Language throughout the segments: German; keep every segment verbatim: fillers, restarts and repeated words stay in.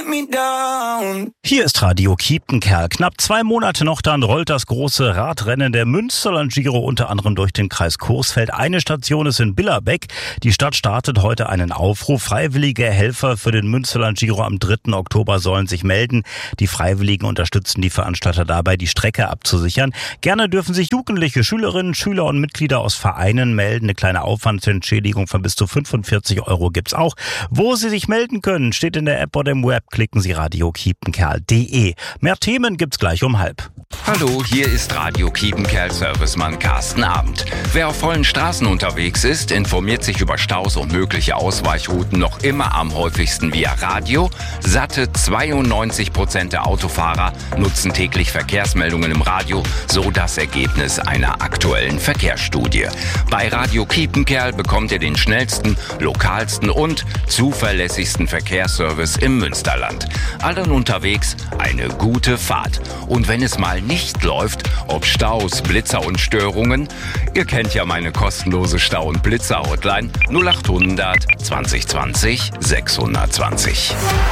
me down. Hier ist Radio Kiepenkerl. Knapp zwei Monate noch, dann rollt das große Radrennen der Münsterland Giro unter anderem durch den Kreis Coesfeld. Eine Station ist in Billerbeck. Die Stadt startet heute einen Aufruf. Freiwillige Helfer für den Münsterland Giro am dritten Oktober sollen sich melden. Die Freiwilligen unterstützen die Veranstalter dabei, die Strecke abzusichern. Gerne dürfen sich Jugendliche, Schülerinnen, Schüler und Mitglieder aus Vereinen melden. Eine kleine Aufwandsentschädigung von bis zu fünfundvierzig Euro gibt's auch. Wo Sie sich melden können, steht in der App oder im Web. Klicken Sie radio kiepenkerl punkt de. Mehr Themen gibt's gleich um halb. Hallo, hier ist Radio Kiepenkerl Servicemann Carsten Abend. Wer auf vollen Straßen unterwegs ist, informiert sich über Staus und mögliche Ausweichrouten noch immer am häufigsten via Radio. Satte zweiundneunzig Prozent der Autofahrer nutzen täglich Verkehrsmeldungen im Radio, so das Ergebnis einer aktuellen Verkehrsstudie. Bei Radio Kiepenkerl bekommt ihr den schnellsten, lokalsten und zuverlässigsten Verkehrsservice im Münsterland. Allen unterwegs eine gute Fahrt. Und wenn es mal nicht läuft, ob Staus, Blitzer und Störungen, ihr kennt ja meine kostenlose Stau- und Blitzer-Hotline null achthundert zwanzig zwanzig sechshundertzwanzig.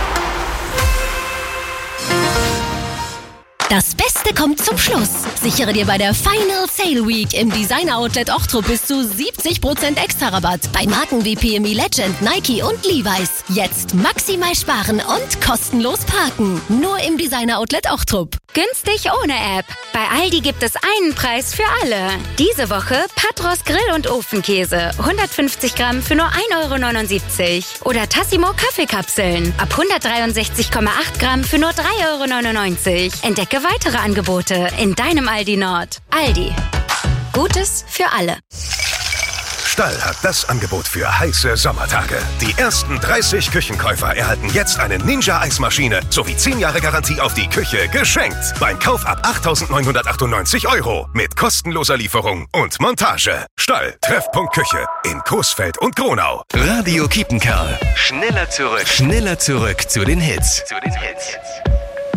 Das Beste kommt zum Schluss. Sichere dir bei der Final Sale Week im Designer Outlet Ochtrup bis zu siebzig Prozent extra Rabatt bei Marken wie P M E Legend, Nike und Levi's. Jetzt maximal sparen und kostenlos parken. Nur im Designer Outlet Ochtrup. Günstig ohne App. Bei Aldi gibt es einen Preis für alle. Diese Woche Patros Grill- und Ofenkäse. hundertfünfzig Gramm für nur ein Euro neunundsiebzig. Oder Tassimo Kaffeekapseln. Ab hundertdreiundsechzig Komma acht Gramm für nur drei Euro neunundneunzig. Entdecke weitere Angebote in deinem Aldi Nord. Aldi. Gutes für alle. Stall hat das Angebot für heiße Sommertage. Die ersten dreißig Küchenkäufer erhalten jetzt eine Ninja-Eismaschine sowie zehn Jahre Garantie auf die Küche geschenkt. Beim Kauf ab achttausendneunhundertachtundneunzig Euro mit kostenloser Lieferung und Montage. Stall, Treffpunkt Küche in Coesfeld und Gronau. Radio Kiepenkerl. Schneller zurück. Schneller zurück zu den Hits. Zu den Hits.